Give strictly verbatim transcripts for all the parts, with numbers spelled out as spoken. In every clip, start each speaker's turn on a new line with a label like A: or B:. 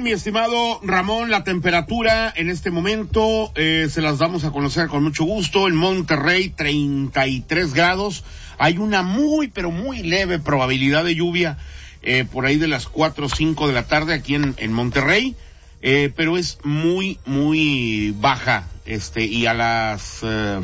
A: mi estimado Ramón, la temperatura en este momento eh, se las damos a conocer con mucho gusto. En Monterrey, treinta y tres grados. Hay una muy, pero muy leve probabilidad de lluvia eh, por ahí de las cuatro o cinco de la tarde aquí en, en Monterrey, eh, pero es muy, muy baja. Este, y a las, eh,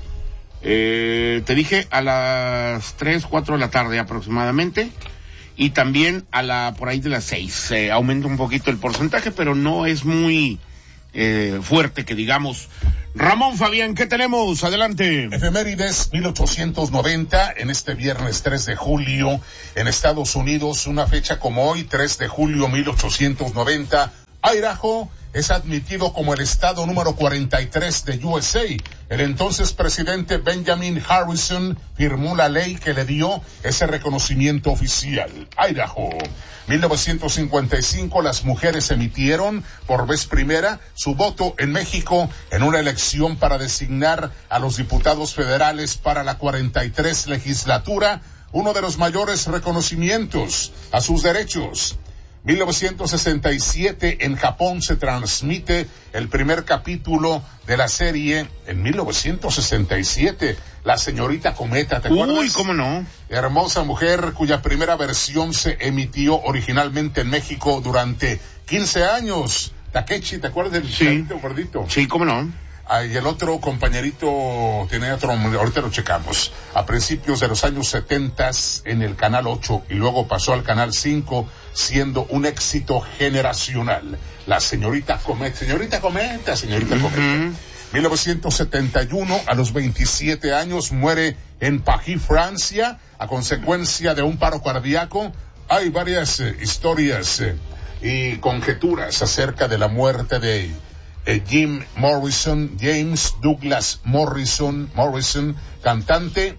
A: eh, te dije, a las tres, cuatro de la tarde aproximadamente. Y también a la, por ahí de las seis, eh, aumenta un poquito el porcentaje, pero no es muy eh, fuerte que digamos. Ramón Fabián, ¿qué tenemos? Adelante.
B: Efemérides mil ochocientos noventa, en este viernes tres de julio, en Estados Unidos, una fecha como hoy, tres de julio mil ochocientos noventa, Idaho es admitido como el estado número cuarenta y tres de U S A. El entonces presidente Benjamin Harrison firmó la ley que le dio ese reconocimiento oficial. Idaho. mil novecientos cincuenta y cinco, las mujeres emitieron por vez primera su voto en México en una elección para designar a los diputados federales para la cuarenta y tres legislatura, uno de los mayores reconocimientos a sus derechos. mil novecientos sesenta y siete, en Japón se transmite el primer capítulo de la serie. En mil novecientos sesenta y siete, La Señorita Cometa, ¿te acuerdas?
A: Uy, ¿cómo no?
B: Hermosa mujer cuya primera versión se emitió originalmente en México durante quince años. Takechi, ¿te acuerdas del
A: Sí.
B: gordito?
A: Sí, ¿cómo no?
B: Ah, y el otro compañerito tiene otro, ahorita lo checamos, a principios de los años setenta en el Canal ocho y luego pasó al Canal cinco, siendo un éxito generacional. La Señorita Cometa, Señorita Cometa, Señorita Cometa. Uh-huh. mil novecientos setenta y uno, a los veintisiete años, muere en Paris, Francia, a consecuencia de un paro cardíaco. Hay varias eh, historias eh, y conjeturas acerca de la muerte de Eh, Jim Morrison, James Douglas Morrison, Morrison, cantante,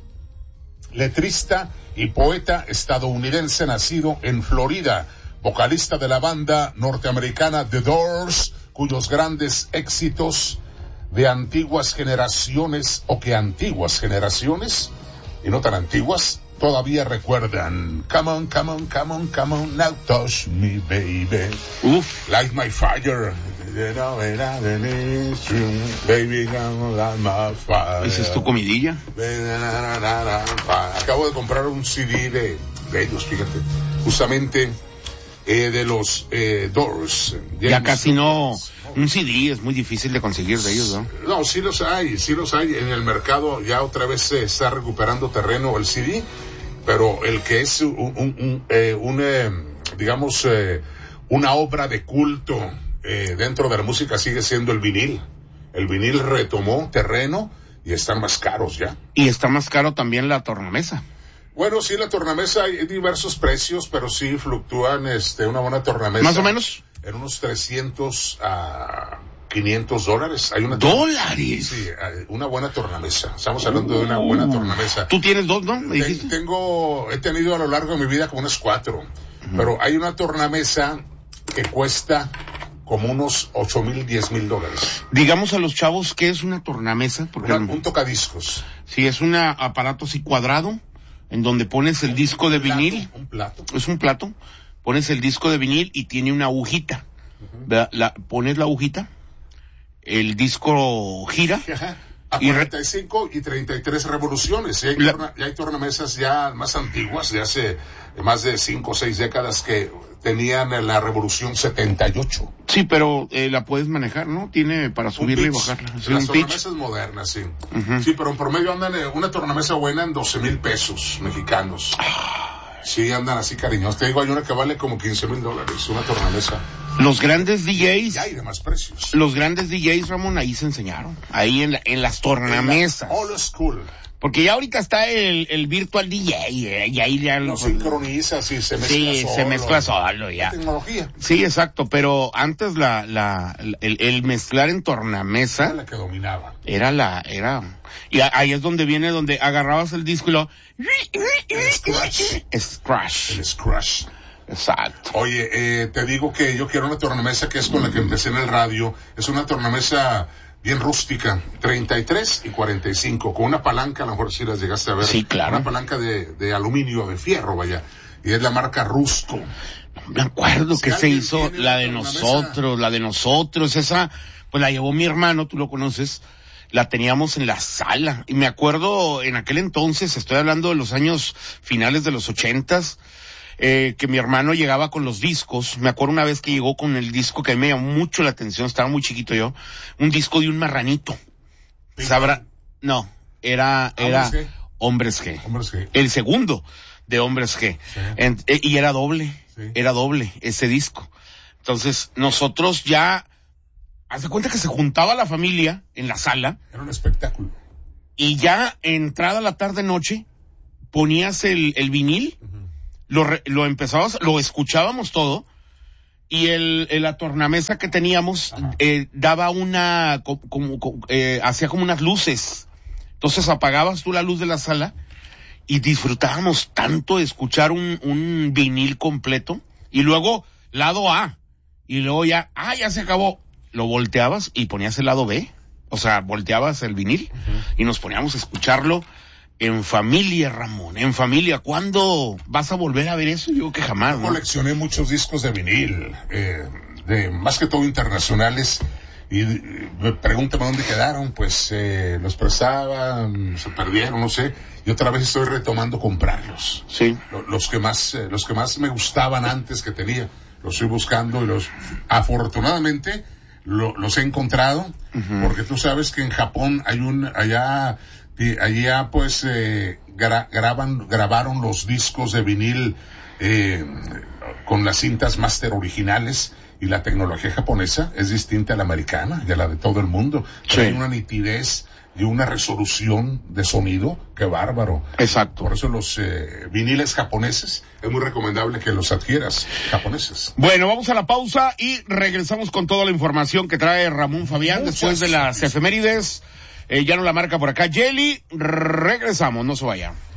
B: letrista y poeta estadounidense nacido en Florida, vocalista de la banda norteamericana The Doors, cuyos grandes éxitos de antiguas generaciones, o que antiguas generaciones, y no tan antiguas, todavía recuerdan. Come on, come on, come on, come on, now touch me, baby.
A: Uf.
B: Light my fire. Baby, come light my fire.
A: ¿Esa es tu comidilla?
B: Acabo de comprar un C D de, de ellos, fíjate. Justamente eh, de los eh, Doors.
A: Ya casi no. Un C D es muy difícil de conseguir de ellos, ¿no?
B: No, sí los hay, sí los hay. En el mercado ya otra vez se está recuperando terreno el C D, pero el que es un, un, un, eh, un eh, digamos, eh, una obra de culto eh, dentro de la música sigue siendo el vinil. El vinil retomó terreno y están más caros ya.
A: Y está más caro también la tornamesa.
B: Bueno, sí, la tornamesa hay diversos precios, pero sí fluctúan, este, una buena tornamesa.
A: ¿Más o menos?
B: En unos trescientos a quinientos dólares. Hay una
A: ¿Dólares?
B: Sí, una buena tornamesa. Estamos hablando uh, de una buena tornamesa.
A: ¿Tú tienes dos, no? ¿Me dijiste?
B: Tengo, he tenido a lo largo de mi vida como unas cuatro. Uh-huh. Pero hay una tornamesa que cuesta como unos ocho mil, diez mil dólares.
A: Digamos a los chavos, ¿qué es una tornamesa? Porque
B: una, un tocadiscos.
A: Sí, es un aparato así cuadrado, en donde pones el un, disco de
B: plato,
A: vinil.
B: Un plato.
A: Es un plato. Pones el disco de vinil y tiene una agujita. Uh-huh. La, pones la agujita, el disco gira.
B: Ajá. A cuarenta y cinco y treinta y tres revoluciones. Y hay, la, torna, y hay tornamesas ya más antiguas, de hace más de cinco o seis décadas, que tenían la revolución setenta y ocho.
A: Sí, pero eh, la puedes manejar, ¿no? Tiene para subirla y bajarla.
B: Sí, las tornamesas pitch. Modernas, sí. Uh-huh. Sí, pero en promedio andan eh, una tornamesa buena en doce mil pesos mexicanos. Sí, andan así cariñosos. Te digo, hay una que vale como quince mil dólares, una tornamesa.
A: Los grandes D Js.
B: Y hay de más precios.
A: Los grandes D Js, Ramón, ahí se enseñaron. Ahí en, la, en las tornamesas.
B: En la old school.
A: Porque ya ahorita está el, el virtual D J, eh, y ahí ya
B: lo sincroniza, sí, se mezcla
A: sí,
B: solo.
A: se mezcla solo ya.
B: La tecnología.
A: Sí, exacto, pero antes la, la, el, el mezclar en tornamesa.
B: Era la que dominaba.
A: Era la, era, y ahí es donde viene, donde agarrabas el disco y lo.
B: El scratch.
A: Scratch.
B: El scratch.
A: Exacto.
B: Oye, eh, te digo que yo quiero una tornamesa que es con la que empecé en el radio. Es una tornamesa bien rústica, treinta y tres y cuarenta y cinco, con una palanca, a lo mejor si las llegaste a ver.
A: Sí, claro.
B: Una palanca de, de aluminio, de fierro, vaya. Y es la marca Rusco.
A: me acuerdo
B: Si
A: que se
B: alguien
A: hizo
B: tiene
A: la de
B: una
A: nosotros, la de nosotros, esa, pues la llevó mi hermano, tú lo conoces, la teníamos en la sala, y me acuerdo en aquel entonces, estoy hablando de los años finales de los ochentas, eh, que mi hermano llegaba con los discos, me acuerdo una vez que llegó con el disco que a mí me llamó mucho la atención, estaba muy chiquito yo, un disco de un marranito, ¿sabrá? No, era, era
B: Hombres
A: G.
B: Hombres G.
A: El segundo de Hombres G.
B: Sí.
A: En, eh, y era doble,
B: sí.
A: era doble ese disco. Entonces, nosotros ya, haz de cuenta que se juntaba la familia en la sala.
B: Era un espectáculo.
A: Y ya, entrada la tarde-noche, ponías el, el vinil, uh-huh. lo, re, lo empezabas, lo escuchábamos todo, y el, el la tornamesa que teníamos, eh, daba una, como, como eh, hacía como unas luces. Entonces apagabas tú la luz de la sala y disfrutábamos tanto de escuchar un, un vinil completo. Y luego, lado A. Y luego ya, ah, ya se acabó. Lo volteabas y ponías el lado B. O sea, volteabas el vinil uh-huh. y nos poníamos a escucharlo en familia, Ramón. En familia. ¿Cuándo vas a volver a ver eso? Yo creo que jamás,
B: Yo
A: ¿no?
B: coleccioné muchos discos de vinil, eh, de más que todo internacionales. Y me preguntan dónde quedaron, pues eh, los prestaban, se perdieron, no sé, y otra vez estoy retomando comprarlos.
A: Sí.
B: Los, los que más, eh, los que más me gustaban antes que tenía, los estoy buscando y los, afortunadamente, lo, los he encontrado, uh-huh. porque tú sabes que en Japón hay un, allá, allá pues eh, gra, graban, grabaron los discos de vinil eh, con las cintas máster originales. Y la tecnología japonesa es distinta a la americana y a la de todo el mundo.
A: Sí.
B: Hay una nitidez y una resolución de sonido que bárbaro.
A: Exacto.
B: Por eso los eh, viniles japoneses es muy recomendable que los adquieras japoneses.
A: Bueno, vamos a la pausa y regresamos con toda la información que trae Ramón Fabián Muchas después de las efemérides. Eh, ya no la marca por acá Jelly. Regresamos, no se vaya.